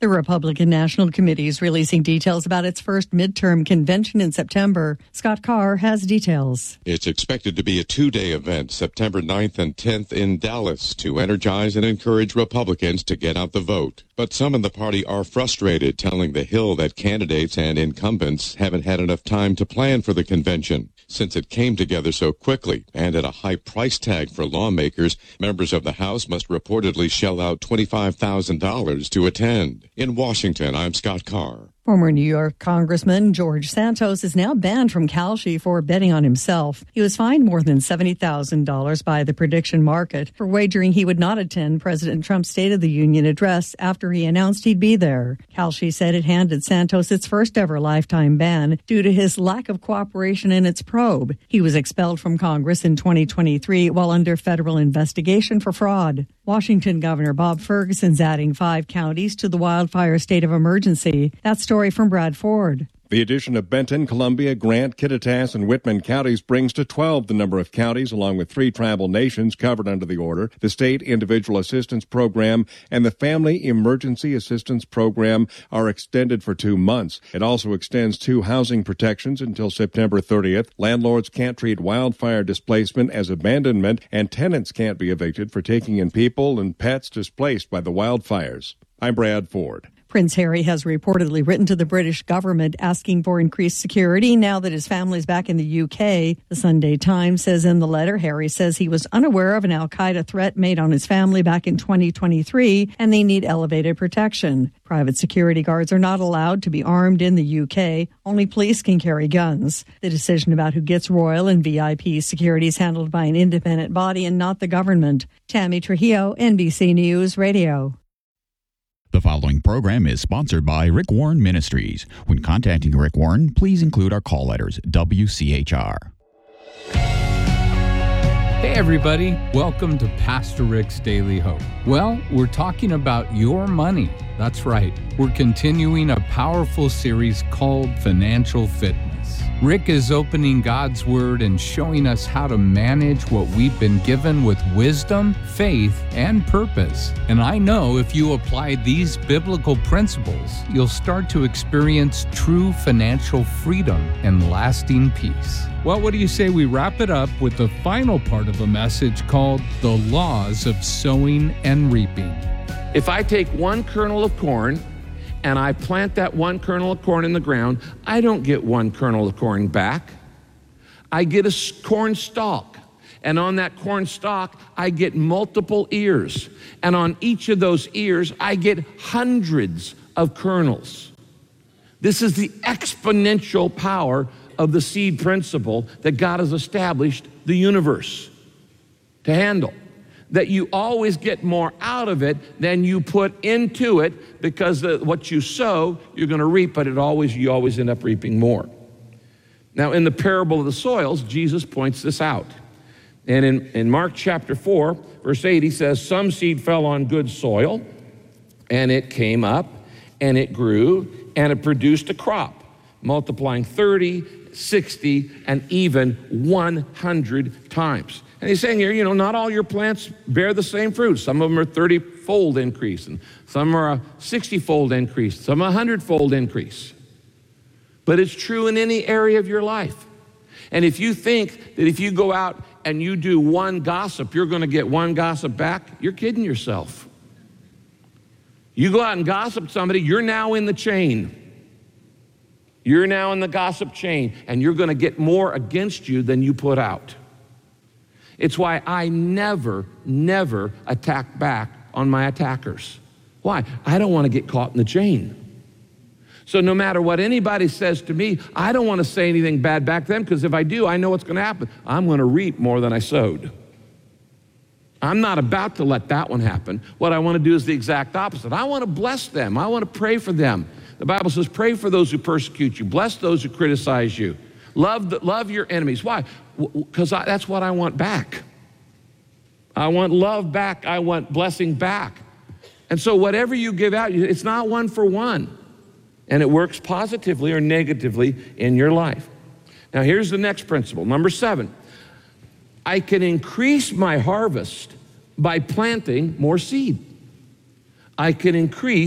The Republican National Committee is releasing details about its first midterm convention in September. Scott Carr has details. It's expected to be a two-day event, September 9th and 10th in Dallas, to energize and encourage Republicans to get out the vote. But some in the party are frustrated, telling The Hill that candidates and incumbents haven't had enough time to plan for the convention. Since it came together so quickly and at a high price tag for lawmakers, members of the House must reportedly shell out $25,000 to attend. In Washington, I'm Scott Carr. Former New York Congressman George Santos is now banned from Kalshi for betting on himself. He was fined more than $70,000 by the prediction market for wagering he would not attend President Trump's State of the Union address after he announced he'd be there. Kalshi said it handed Santos its first ever lifetime ban due to his lack of cooperation in its probe. He was expelled from Congress in 2023 while under federal investigation for fraud. Washington Governor Bob Ferguson's adding 5 counties to the wildfire state of emergency. That story from Brad Ford. The addition of Benton, Columbia, Grant, Kittitas, and Whitman counties brings to 12 the number of counties, along with 3 tribal nations covered under the order, the State Individual Assistance Program, and the Family Emergency Assistance Program are extended for 2 months. It also extends 2 housing protections until September 30th. Landlords can't treat wildfire displacement as abandonment, and tenants can't be evicted for taking in people and pets displaced by the wildfires. I'm Brad Ford. Prince Harry has reportedly written to the British government asking for increased security now that his family is back in the UK. The Sunday Times says in the letter, Harry says he was unaware of an al-Qaeda threat made on his family back in 2023 and they need elevated protection. Private security guards are not allowed to be armed in the UK. Only police can carry guns. The decision about who gets royal and VIP security is handled by an independent body and not the government. Tammy Trujillo, NBC News Radio. The following program is sponsored by Rick Warren Ministries. When contacting Rick Warren, please include our call letters, WCHR. Hey everybody, welcome to Pastor Rick's Daily Hope. Well, we're talking about your money. That's right. We're continuing a powerful series called Financial Fitness. Rick is opening God's Word and showing us how to manage what we've been given with wisdom, faith, and purpose. And I know if you apply these biblical principles, you'll start to experience true financial freedom and lasting peace. Well, what do you say we wrap it up with the final part of a message called The Laws of Sowing and Reaping? If I take one kernel of corn and I plant that one kernel of corn in the ground, I don't get one kernel of corn back. I get a corn stalk. And on that corn stalk, I get multiple ears. And on each of those ears, I get hundreds of kernels. This is the exponential power of the seed principle that God has established the universe to handle. That you always get more out of it than you put into it, because what you sow, you're going to reap, but you always end up reaping more. Now, in the parable of the soils, Jesus points this out. And in Mark chapter 4, verse 8, he says, some seed fell on good soil, and it came up, and it grew, and it produced a crop, multiplying 30, 60, and even 100 times. And he's saying here, not all your plants bear the same fruit. Some of them are 30-fold increase, and some are a 60-fold increase, some a 100-fold increase. But it's true in any area of your life. And if you think that if you go out and you do one gossip, you're going to get one gossip back, you're kidding yourself. You go out and gossip somebody, you're now in the chain. You're now in the gossip chain, and you're going to get more against you than you put out. It's why I never attack back on my attackers. Why? I don't want to get caught in the chain. So no matter what anybody says to me, I don't want to say anything bad back to them, because if I do, I know what's going to happen. I'm going to reap more than I sowed. I'm not about to let that one happen. What I want to do is the exact opposite. I want to bless them. I want to pray for them. The Bible says, pray for those who persecute you. Bless those who criticize you. Love your enemies. Why? Because that's what I want back. I want love back. I want blessing back. And so whatever you give out, it's not one for one. And it works positively or negatively in your life. Now here's the next principle. Number 7, I can increase my harvest by planting more seed. I can increase